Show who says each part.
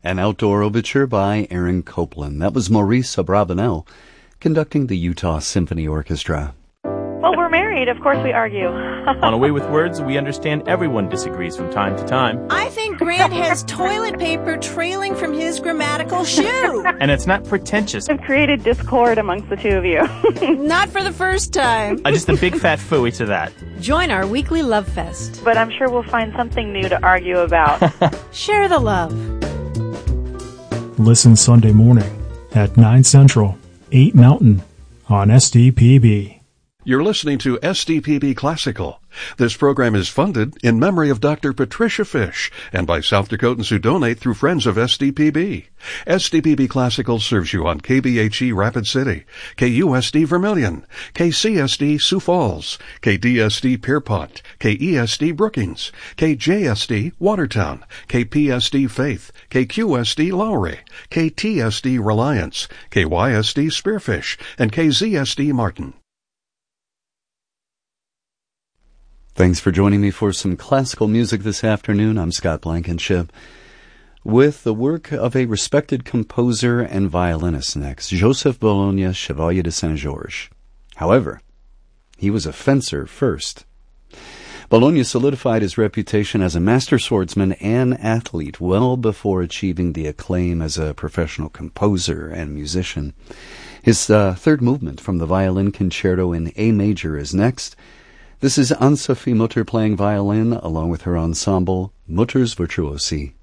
Speaker 1: An outdoor overture by Aaron Copland. That was Maurice Abravanel conducting the Utah Symphony Orchestra.
Speaker 2: Well, we're married. Of course we argue.
Speaker 3: On A Way with Words, we understand everyone disagrees from time to time.
Speaker 4: I think Grant has toilet paper trailing from his grammatical shoe.
Speaker 3: And it's not pretentious.
Speaker 2: I've created discord amongst the two of you.
Speaker 4: Not for the first time.
Speaker 3: Just a big fat phooey to that.
Speaker 4: Join our weekly love fest.
Speaker 2: But I'm sure we'll find something new to argue about.
Speaker 4: Share the love.
Speaker 5: Listen Sunday morning at 9 Central, 8 Mountain on SDPB.
Speaker 6: You're listening to SDPB Classical. This program is funded in memory of Dr. Patricia Fish and by South Dakotans who donate through Friends of SDPB. SDPB Classical serves you on KBHE Rapid City, KUSD Vermilion, KCSD Sioux Falls, KDSD Pierpont, KESD Brookings, KJSD Watertown, KPSD Faith, KQSD Lowry, KTSD Reliance, KYSD Spearfish, and KZSD Martin.
Speaker 1: Thanks for joining me for some classical music this afternoon. I'm Scott Blankenship with the work of a respected composer and violinist next, Joseph Bologna, Chevalier de Saint-Georges. However, he was a fencer first. Bologna solidified his reputation as a master swordsman and athlete well before achieving the acclaim as a professional composer and musician. His third movement from the Violin Concerto in A major is next. This is Anne-Sophie Mutter playing violin along with her ensemble, Mutter's Virtuosi.